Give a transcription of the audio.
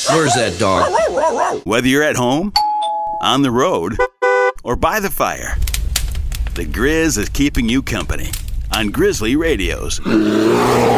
Where's that dog? Whether you're at home, on the road, or by the fire, the Grizz is keeping you company on Grizzly Radios.